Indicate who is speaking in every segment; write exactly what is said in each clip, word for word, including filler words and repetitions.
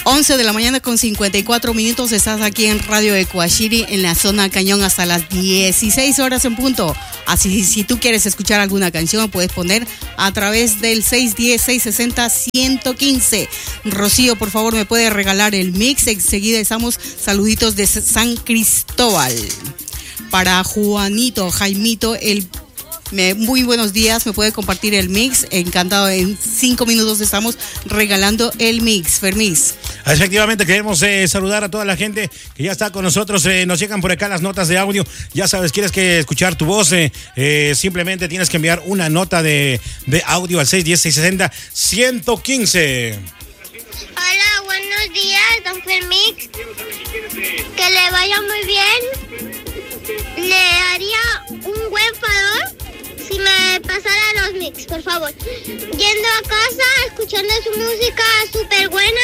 Speaker 1: once de la mañana con cincuenta y cuatro minutos. Estás aquí en Radio Ecuashiri, en la zona Cañón, hasta las dieciséis horas en punto. Así, si tú quieres escuchar alguna canción, puedes poner a través del seis uno cero, seis seis cero, uno uno cinco. Rocío, por favor, me puede regalar el mix. Enseguida estamos. Saluditos de San Cristóbal. Para Juanito, Jaimito, el Me, muy buenos días, me puede compartir el mix. Encantado, en cinco minutos estamos regalando el mix. Fermis.
Speaker 2: Efectivamente, queremos eh, saludar a toda la gente que ya está con nosotros. Eh, nos llegan por acá las notas de audio. Ya sabes, quieres que escuchar tu voz, eh, eh, simplemente tienes que enviar una nota de, de audio al seis uno cero, seis seis cero, uno uno cinco.
Speaker 3: Hola, buenos días, don Fermix. Que le vaya muy bien. Le haría un buen favor si me pasara los mix, por favor. Yendo a casa, escuchando su música súper buena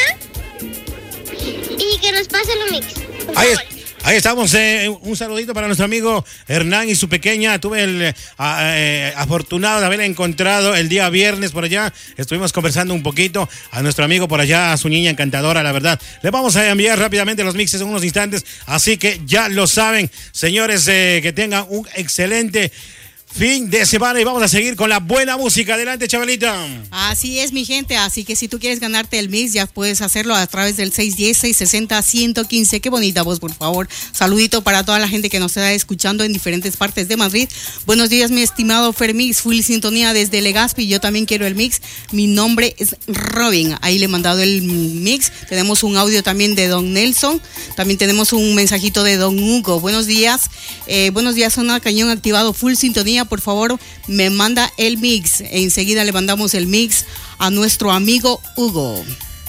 Speaker 3: y que nos pase los mix, por
Speaker 2: ahí,
Speaker 3: favor.
Speaker 2: Ahí estamos, eh, un saludito para nuestro amigo Hernán y su pequeña. Tuve el eh, eh, afortunado de haber encontrado el día viernes por allá. Estuvimos conversando un poquito a nuestro amigo por allá, a su niña encantadora, la verdad. Le vamos a enviar rápidamente los mixes en unos instantes, así que ya lo saben, señores, eh, que tengan un excelente fin de semana y vamos a seguir con la buena música. Adelante, chavalita.
Speaker 1: Así es, mi gente. Así que si tú quieres ganarte el mix, ya puedes hacerlo a través del seis uno cero, seis seis cero, uno uno cinco. Qué bonita voz, por favor. Saludito para toda la gente que nos está escuchando en diferentes partes de Madrid. Buenos días, mi estimado Fermix. Full sintonía desde Legazpi. Yo también quiero el mix. Mi nombre es Robin. Ahí le he mandado el mix. Tenemos un audio también de don Nelson. También tenemos un mensajito de don Hugo. Buenos días. Eh, buenos días, zona Cañón activado. Full sintonía. Por favor, me manda el mix. Enseguida le mandamos el mix a nuestro amigo Hugo.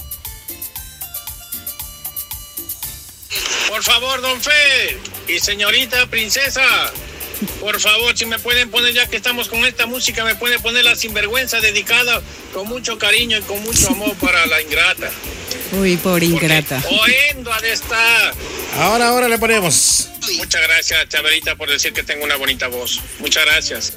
Speaker 4: Por favor, don Fe y señorita princesa, por favor, si me pueden poner, ya que estamos con esta música, me pueden poner La Sinvergüenza, dedicada con mucho cariño y con mucho amor para la ingrata.
Speaker 1: Uy, pobre ingrata.
Speaker 4: Oendo ha de estar.
Speaker 2: Ahora, ahora le ponemos.
Speaker 4: Muchas gracias, Chaverita, por decir que tengo una bonita voz. Muchas gracias.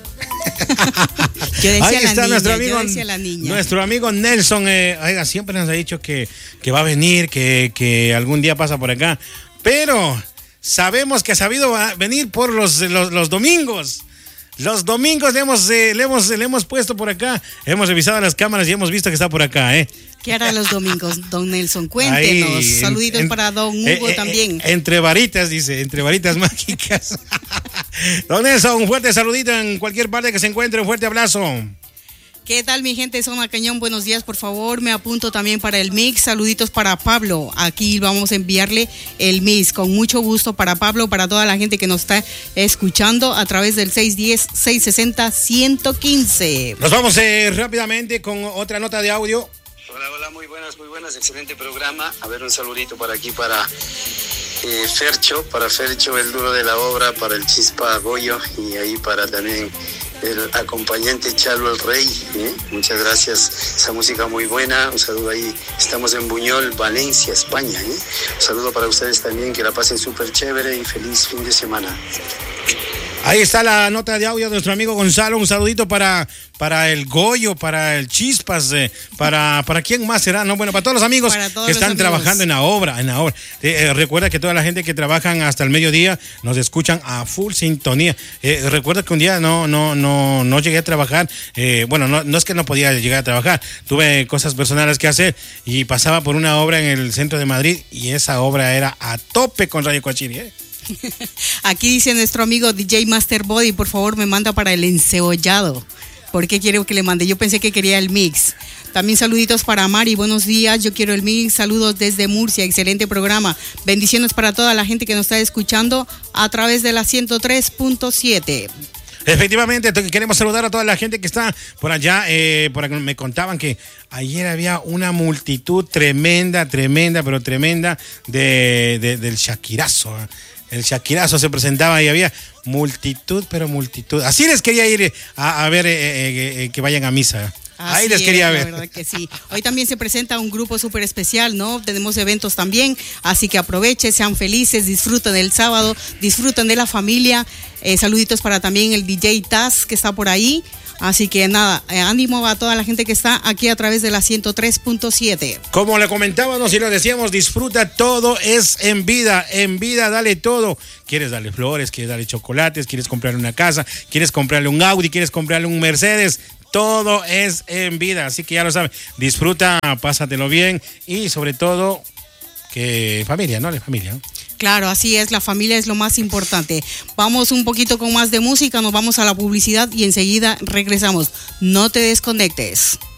Speaker 1: Yo decía
Speaker 2: Ahí
Speaker 1: la
Speaker 2: está
Speaker 1: niña,
Speaker 2: nuestro amigo,
Speaker 1: yo decía la niña.
Speaker 2: Nuestro amigo Nelson. Eh, oiga, siempre nos ha dicho que, que va a venir, que, que algún día pasa por acá. Pero sabemos que ha sabido venir por los, los, los domingos. Los domingos le hemos, eh, le, hemos, le hemos puesto por acá. Hemos revisado las cámaras y hemos visto que está por acá, ¿eh?
Speaker 1: ¿Qué hará los domingos, don Nelson? Cuéntenos.
Speaker 2: Ahí,
Speaker 1: Saluditos
Speaker 2: en,
Speaker 1: para don Hugo
Speaker 2: eh, eh,
Speaker 1: también.
Speaker 2: Entre varitas, dice, entre varitas mágicas. Don Nelson, un fuerte saludito en cualquier parte que se encuentre, un fuerte abrazo.
Speaker 1: ¿Qué tal, mi gente de Zona Cañón? Buenos días, por favor. Me apunto también para el mix. Saluditos para Pablo. Aquí vamos a enviarle el mix. Con mucho gusto para Pablo, para toda la gente que nos está escuchando a través del seis uno cero, seis seis cero, uno uno cinco.
Speaker 2: Nos vamos eh, rápidamente con otra nota de audio.
Speaker 5: Hola, hola, muy buenas, muy buenas, excelente programa. A ver, un saludito para aquí, para eh, Fercho, para Fercho, el duro de la obra, para el Chispa Goyo y ahí para también el acompañante Chalo el Rey. ¿eh? Muchas gracias, esa música muy buena. Un saludo ahí, estamos en Buñol, Valencia, España. ¿eh? Un saludo para ustedes también, que la pasen súper chévere y feliz fin de semana.
Speaker 2: Ahí está la nota de audio de nuestro amigo Gonzalo. Un saludito para, para el Goyo, para el Chispas, eh, para, para quién más será, ¿no? Bueno, para todos los amigos todos que están trabajando en la obra, en la obra. Eh, eh, recuerda que toda la gente que trabajan hasta el mediodía nos escuchan a full sintonía. Eh, recuerda que un día no, no, no, no llegué a trabajar. Eh, bueno, no, no es que no podía llegar a trabajar. Tuve cosas personales que hacer y pasaba por una obra en el centro de Madrid y esa obra era a tope con Radio Ecuashiri, ¿eh?
Speaker 1: Aquí dice nuestro amigo D J Master Body, por favor me manda para el encebollado. ¿Por qué quiero que le mande? Yo pensé que quería el mix. También saluditos para Mari, buenos días, yo quiero el mix, saludos desde Murcia, excelente programa. Bendiciones para toda la gente que nos está escuchando a través de la ciento tres punto siete.
Speaker 2: Efectivamente, queremos saludar a toda la gente que está por allá. Eh, por acá me contaban que ayer había una multitud tremenda, tremenda, pero tremenda de, de, del Shakirazo. ¿eh? El Shakirazo se presentaba y había multitud, pero multitud. Así les quería ir a, a ver eh, eh, eh, que vayan a misa. Ahí les quería
Speaker 1: es,
Speaker 2: ver.
Speaker 1: La verdad que sí. Hoy también se presenta un grupo súper especial, ¿no? Tenemos eventos también, así que aprovechen, sean felices, disfruten del sábado, disfruten de la familia. Eh, saluditos para también el D J Taz que está por ahí. Así que nada, eh, ánimo a toda la gente que está aquí a través de la ciento tres punto siete.
Speaker 2: Como le comentábamos y lo decíamos, disfruta, todo es en vida, en vida dale todo. Quieres darle flores, quieres darle chocolates, quieres comprarle una casa, quieres comprarle un Audi, quieres comprarle un Mercedes. Todo es en vida, así que ya lo saben, disfruta, pásatelo bien y sobre todo que familia, ¿no? La familia, ¿no?
Speaker 1: Claro, así es, la familia es lo más importante. Vamos un poquito con más de música, nos vamos a la publicidad y enseguida regresamos. No te desconectes.